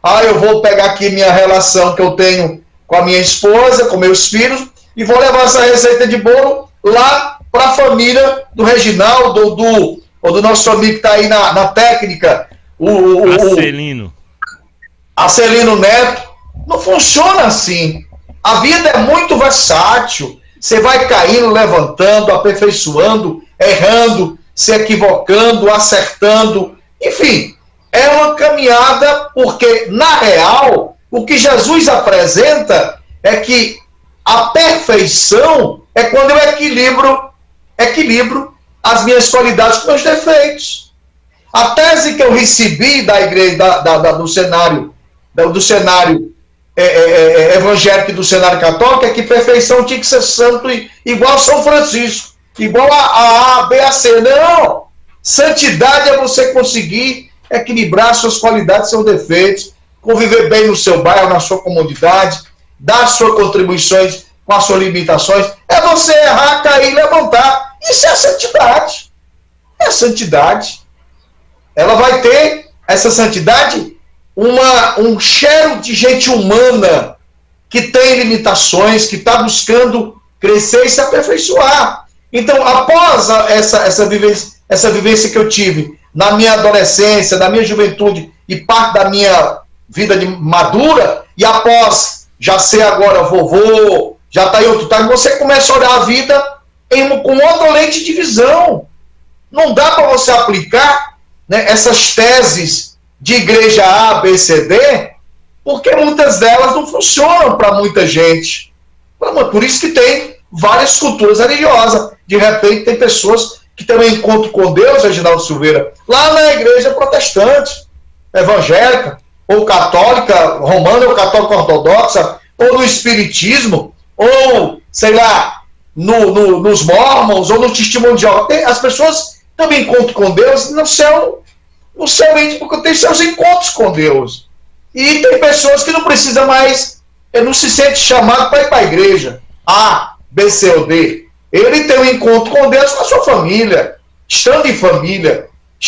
Ah, eu vou pegar aqui minha relação que eu tenho com a minha esposa, com meus filhos, e vou levar essa receita de bolo lá para a família do Reginaldo, ou do nosso amigo que está aí na técnica, Acelino. Acelino Neto. Não funciona assim. A vida é muito versátil. Você vai caindo, levantando, aperfeiçoando, errando, se equivocando, acertando. Enfim, é uma caminhada, porque, na real, o que Jesus apresenta é que a perfeição é quando eu equilibro as minhas qualidades com meus defeitos. A tese que eu recebi da igreja, do cenário evangélico e do cenário católico é que perfeição tinha que ser santo igual São Francisco, igual a B, a C. Não! Santidade é você conseguir equilibrar suas qualidades, seus defeitos, conviver bem no seu bairro, na sua comunidade, dar suas contribuições com as suas limitações. É você errar, cair, levantar. Isso é a santidade. É a santidade. Ela vai ter, essa santidade, um cheiro de gente humana que tem limitações, que está buscando crescer e se aperfeiçoar. Então, após essa vivência que eu tive na minha adolescência, na minha juventude e parte da minha vida de madura, e após já ser agora vovô, já está em outro time, você começa a olhar a vida com outra lente de visão. Não dá para você aplicar, né, essas teses de igreja A, B, C, D, porque muitas delas não funcionam para muita gente. Por isso que tem várias culturas religiosas. De repente tem pessoas que têm um encontro com Deus, Reginaldo Silveira, lá na igreja protestante, evangélica, ou católica romana, ou católica ortodoxa, ou no espiritismo, ou, sei lá, nos mormons, ou no testemunho de Jeová. As pessoas também encontram com Deus no céu íntimo, porque tem seus encontros com Deus. E tem pessoas que não precisam mais, não se sente chamado para ir para a igreja, A, B, C ou D. Ele tem um encontro com Deus com a sua família, estando em família,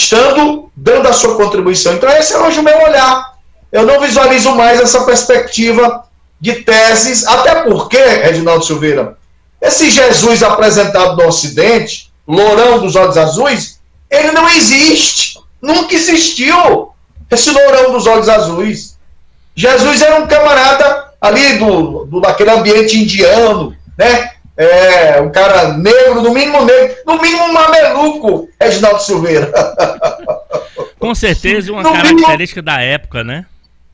dando a sua contribuição. Então esse é hoje o meu olhar. Eu não visualizo mais essa perspectiva de teses, até porque, Reginaldo Silveira, esse Jesus apresentado no Ocidente, lourão dos olhos azuis, ele não existe. Nunca existiu esse lourão dos olhos azuis. Jesus era um camarada ali daquele ambiente indiano, né? Um cara negro, no mínimo um mameluco, Reginaldo Silveira. Com certeza uma característica da época, né?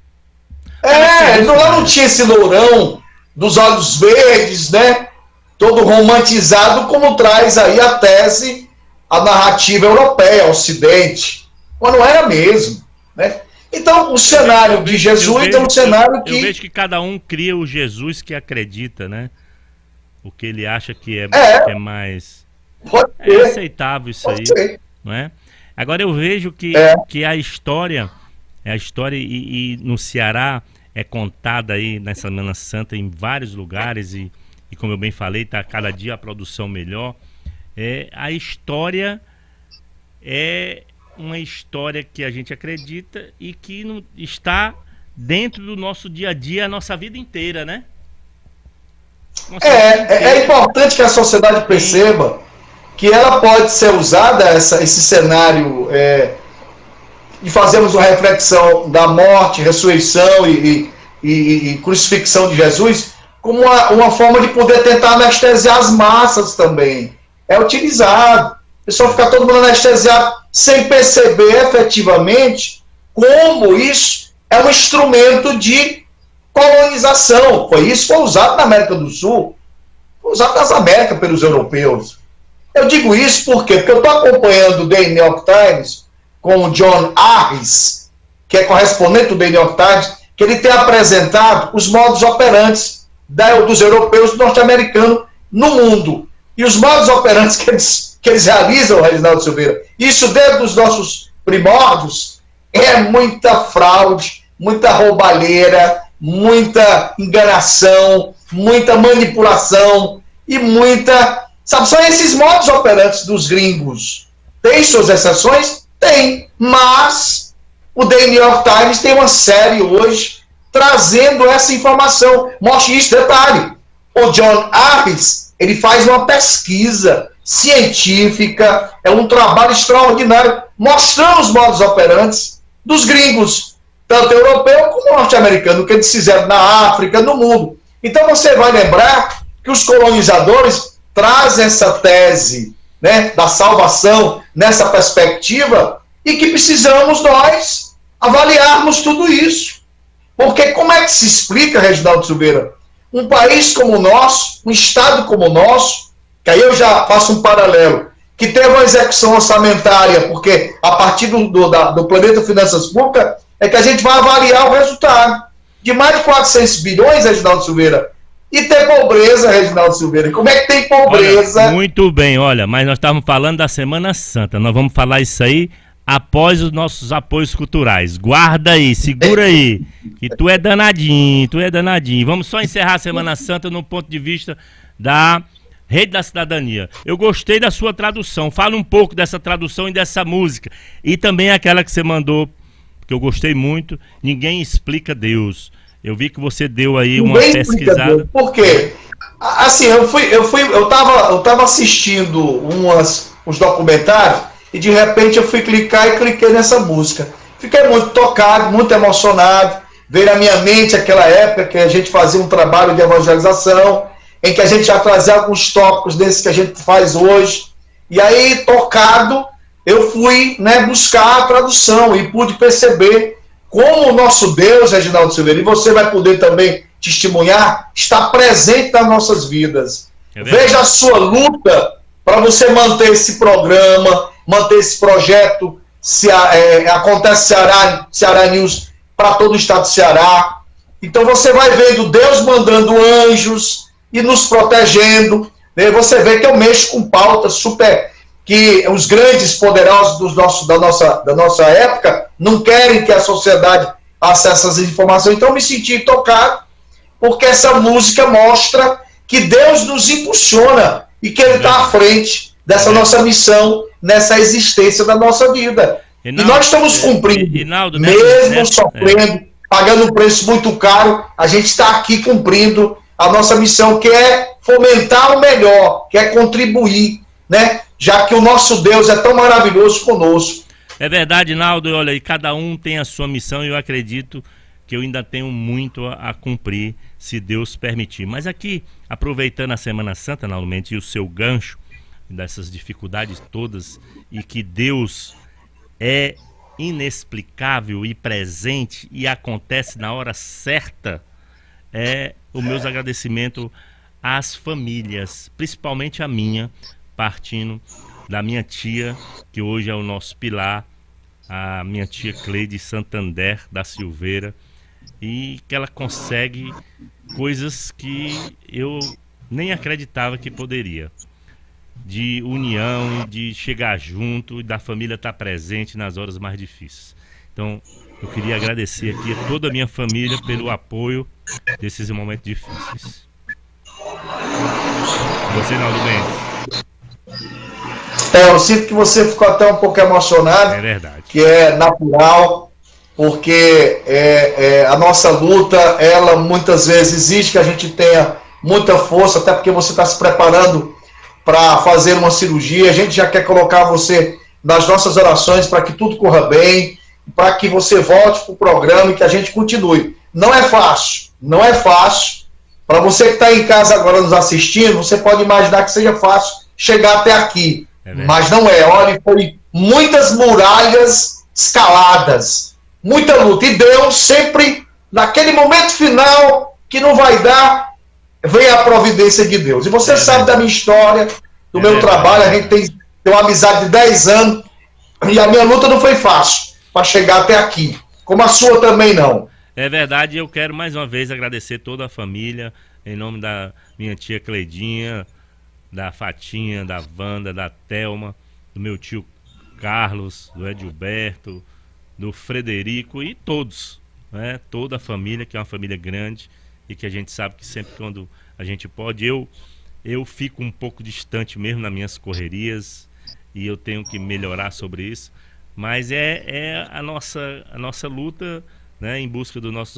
Lá não tinha esse lourão dos olhos verdes, né? Todo romantizado, como traz aí a tese, a narrativa europeia, Ocidente. Mas não era mesmo, né? Então, o cenário de Jesus é um cenário que... Eu vejo que cada um cria o Jesus que acredita, né? O que ele acha que é mais... É aceitável isso aí, não é? Agora eu vejo que a história e no Ceará é contada aí nessa Semana Santa em vários lugares e como eu bem falei, está cada dia a produção melhor. A história é uma história que a gente acredita e que não está dentro do nosso dia a dia, a nossa vida inteira, né? É importante que a sociedade perceba que ela pode ser usada, esse cenário de fazermos uma reflexão da morte, ressurreição e crucifixão de Jesus, como uma forma de poder tentar anestesiar as massas também. É utilizado. O pessoal fica todo mundo anestesiado sem perceber efetivamente como isso é um instrumento de colonização. Foi usado na América do Sul, foi usado nas Américas pelos europeus. Eu digo isso por quê? Porque eu estou acompanhando o The New York Times com o John Harris, que é correspondente do The New York Times, que ele tem apresentado os modos operantes dos europeus e norte-americanos no mundo. E os modos operantes que eles realizam, Reginaldo Silveira, isso desde os nossos primórdios, é muita fraude, muita roubalheira, muita enganação, muita manipulação e muita... Sabe, são esses modos operantes dos gringos. Tem suas exceções? Tem, mas O The New York Times tem uma série hoje trazendo essa informação. Mostra isso, detalhe. O John Harris, ele faz uma pesquisa científica, é um trabalho extraordinário, mostrando os modos operantes dos gringos, tanto europeu como norte-americano, que eles fizeram na África, no mundo. Então você vai lembrar que os colonizadores trazem essa tese, né, da salvação nessa perspectiva, e que precisamos nós avaliarmos tudo isso. Porque como é que se explica, Reginaldo Silveira, um país como o nosso, um estado como o nosso, que aí eu já faço um paralelo, que teve uma execução orçamentária, porque a partir do Planeta Finanças Públicas é que a gente vai avaliar o resultado de mais de 400 bilhões, Reginaldo Silveira, e ter pobreza, Reginaldo Silveira. Como é que tem pobreza? Olha, muito bem, olha, mas nós estávamos falando da Semana Santa, nós vamos falar isso aí após os nossos apoios culturais. Guarda aí, segura aí, que tu é danadinho, tu é danadinho. Vamos só encerrar a Semana Santa no ponto de vista da Rede da Cidadania. Eu gostei da sua tradução, fala um pouco dessa tradução e dessa música. E também aquela que você mandou, que eu gostei muito, Ninguém Explica Deus. Eu vi que você deu aí uma pesquisada. Por quê? Assim, eu tava assistindo uns documentários e de repente eu fui clicar e cliquei nessa música. Fiquei muito tocado, muito emocionado. Veio na minha mente aquela época que a gente fazia um trabalho de evangelização, em que a gente já trazia alguns tópicos desses que a gente faz hoje. E aí, tocado, eu fui, né, buscar a tradução e pude perceber como o nosso Deus, Reginaldo Silveira, e você vai poder também testemunhar, está presente nas nossas vidas. Veja a sua luta para você manter esse programa, manter esse projeto, acontece Ceará News para todo o estado do Ceará. Então você vai vendo Deus mandando anjos e nos protegendo. Né? Você vê que eu mexo com pautas super, que os grandes poderosos da nossa época não querem que a sociedade acesse essas informações. Então eu me senti tocado, porque essa música mostra que Deus nos impulsiona e que Ele está à frente dessa nossa missão, nessa existência da nossa vida. Rinaldo, e nós estamos cumprindo, Rinaldo, mesmo sofrendo, pagando um preço muito caro, a gente está aqui cumprindo a nossa missão, que é fomentar o melhor, que é contribuir, né? Já que o nosso Deus é tão maravilhoso conosco. É verdade, Naldo, olha, e cada um tem a sua missão, e eu acredito que eu ainda tenho muito a cumprir, se Deus permitir. Mas aqui, aproveitando a Semana Santa, Naldo Mendes, e o seu gancho dessas dificuldades todas, e que Deus é inexplicável e presente e acontece na hora certa, o meus agradecimentos às famílias, principalmente a minha, partindo da minha tia, que hoje é o nosso pilar, a minha tia Cleide Santander da Silveira, e que ela consegue coisas que eu nem acreditava que poderia, de união, de chegar junto, e da família estar presente nas horas mais difíceis. Então, eu queria agradecer aqui a toda a minha família pelo apoio desses momentos difíceis. Você, Naldo Mendes? Eu sinto que você ficou até um pouco emocionado. É verdade. Que é natural, porque a nossa luta, ela muitas vezes exige que a gente tenha muita força, até porque você está se preparando para fazer uma cirurgia. A gente já quer colocar você nas nossas orações para que tudo corra bem, para que você volte para o programa e que a gente continue. Não é fácil, não é fácil. Para você que está em casa agora nos assistindo, você pode imaginar que seja fácil chegar até aqui. Mas não é. Olha, foi muitas muralhas escaladas, muita luta. E Deus sempre, naquele momento final que não vai dar, vem a providência de Deus. E você sabe da minha história, do meu trabalho. A gente tem uma amizade de 10 anos e a minha luta não foi fácil para chegar até aqui, como a sua também não. É verdade, eu quero mais uma vez agradecer toda a família, em nome da minha tia Cleidinha, da Fatinha, da Wanda, da Thelma, do meu tio Carlos, do Edilberto, do Frederico e todos, né? Toda a família, que é uma família grande e que a gente sabe que sempre quando a gente pode, eu fico um pouco distante mesmo nas minhas correrias e eu tenho que melhorar sobre isso, Mas é a nossa luta, né, em busca dos nossos